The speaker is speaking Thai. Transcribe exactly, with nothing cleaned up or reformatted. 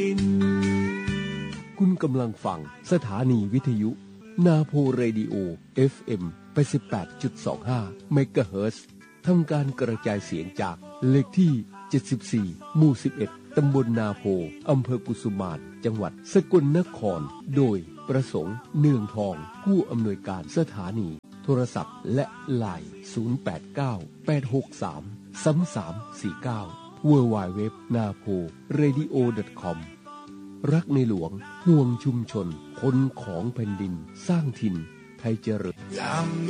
คุณกำลังฟังสถานีวิทยุนาโพเรดิโอ เอฟ เอ็ม แปดสิบแปดจุดสองห้า เมกะเฮิรตซ์ทำการกระจายเสียงจากเลขที่เจ็ดสิบสี่หมู่สิบเอ็ดตำบลนาโพอำเภอกุสุมานจังหวัดสกลนครโดยประสงค์เนืองทองผู้อำนวยการสถานีโทรศัพท์และไลน์ศูนย์ แปด เก้า แปด หก สาม สาม สาม สี่ เก้า ดับเบิลยู ดับเบิลยู ดับเบิลยู ดอท นาโพเรดิโอ ดอท คอม รักในหลวงห่วงชุมชนคนของแผ่นดินสร้างถิ่นไทยเจริญยาม